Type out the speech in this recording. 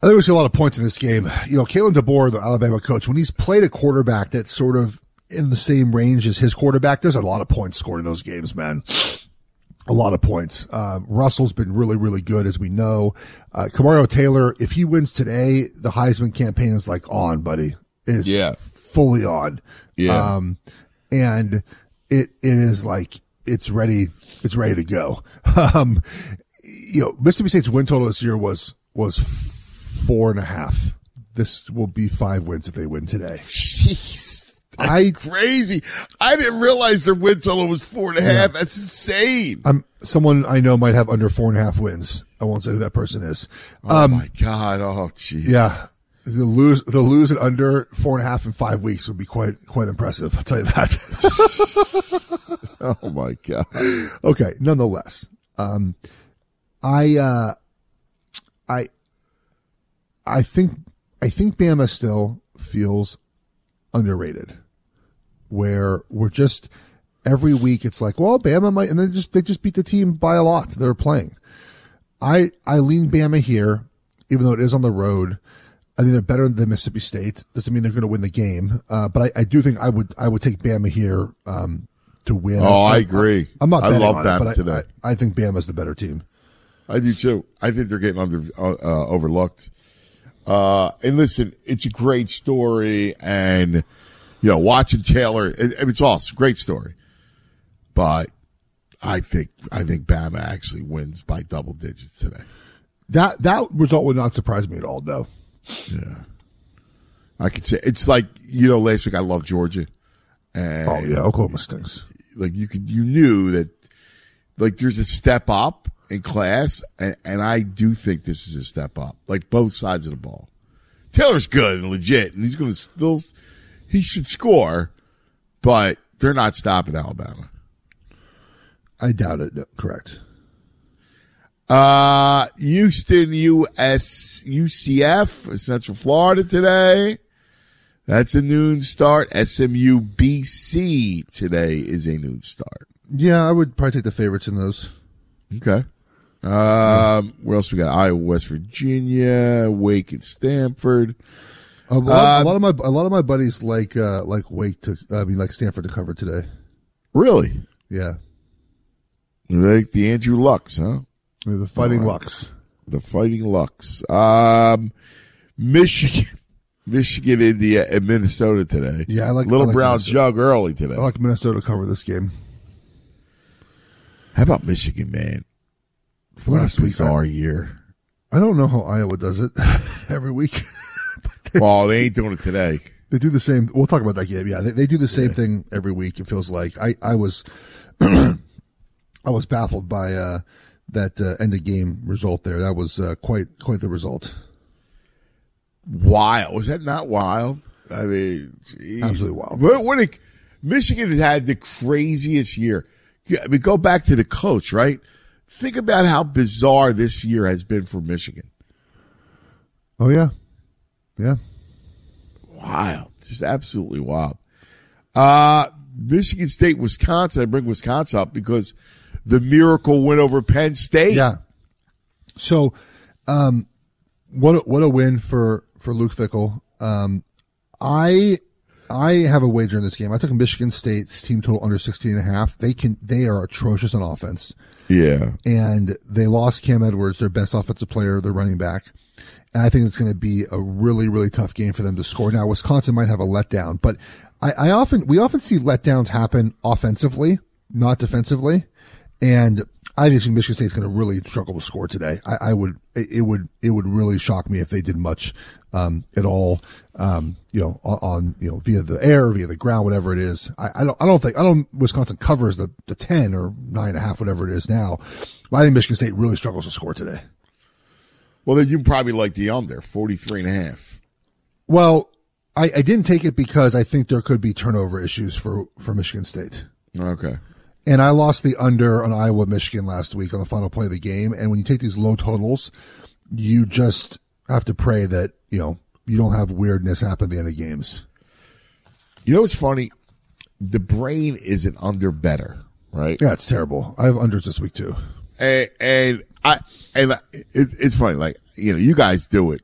think we see a lot of points in this game. You know, Kalen DeBoer, the Alabama coach, when he's played a quarterback that's sort of in the same range as his quarterback, there's a lot of points scored in those games, man. A lot of points. Russell's been really, really good, as we know. Kamario Taylor, if he wins today, the Heisman campaign is like on, buddy. Is fully on. Yeah. And it is like, it's ready to go. You know, Mississippi State's win total this year was 4.5. This will be 5 wins if they win today. Jeez. That's crazy. I didn't realize their win total was 4.5. Yeah. That's insane. Someone I know might have under 4.5 wins. I won't say who that person is. Oh my God. Oh, jeez. Yeah. They'll lose it under 4.5 in 5 weeks would be quite impressive. I'll tell you that. Oh my God. Okay. Nonetheless, I think Bama still feels underrated, where we're just every week it's like, well, Bama might, and then they just beat the team by a lot they're playing. I lean Bama here, even though it is on the road. I think they're better than Mississippi State. Doesn't mean they're going to win the game, but I do think I would take Bama here to win. Oh, I agree. I'm not betting I love on Bama it, but today. I think Bama's the better team. I do too. I think they're getting overlooked. And listen, it's a great story, and you know, watching Taylor, it's awesome, great story. But I think Bama actually wins by double digits today. That result would not surprise me at all, though. Yeah, I could say it's like, you know, last week I loved Georgia. And oh yeah, Oklahoma stinks. Like you knew that, like there's a step up in class, and I do think this is a step up, like both sides of the ball. Taylor's good and legit, and he should score, but they're not stopping Alabama. I doubt it. No, correct. Houston, UCF, Central Florida today. That's a noon start. SMU, BC today is a noon start. Yeah, I would probably take the favorites in those. Okay. Where else we got? Iowa, West Virginia, Wake, and Stanford. A lot of my buddies like Wake like Stanford to cover today. Really? Yeah. Like the Andrew Lucks, huh? The Fighting Lucks. The Fighting Lucks. Michigan, India, and Minnesota today. Yeah, I like Brown Minnesota. Jug early today. I like Minnesota to cover this game. How about Michigan, man? What a bizarre year. I don't know how Iowa does it every week. Well, they ain't doing it today. They do the same. We'll talk about that game. Yeah, they do the same thing every week. It feels like I was I was baffled by that end of game result there. That was quite the result. Wild. Was that not wild? I mean, geez. Absolutely wild. Michigan has had the craziest year. I mean, go back to the coach, right? Think about how bizarre this year has been for Michigan. Oh, yeah. Yeah. Wild. Just absolutely wild. Michigan State, Wisconsin. I bring Wisconsin up because the miracle win over Penn State. Yeah. So, what a win for Luke Fickell. I have a wager in this game. I took Michigan State's team total under 16.5. They are atrocious on offense. Yeah. And they lost Cam Edwards, their best offensive player, their running back. And I think it's going to be a really, really tough game for them to score. Now, Wisconsin might have a letdown, but we often see letdowns happen offensively, not defensively. And I think Michigan State's going to really struggle to score today. It would really shock me if they did much, at all, via the air, via the ground, whatever it is. I don't think Wisconsin covers the 10 or 9.5, whatever it is now. But I think Michigan State really struggles to score today. Well, then you probably like the under 43.5. Well, I didn't take it because I think there could be turnover issues for Michigan State. Okay. And I lost the under on Iowa, Michigan last week on the final play of the game. And when you take these low totals, you just have to pray that, you don't have weirdness happen at the end of games. You know what's funny? The brain is an under better, right? Yeah, it's terrible. I have unders this week too. And it's funny, like, you guys do it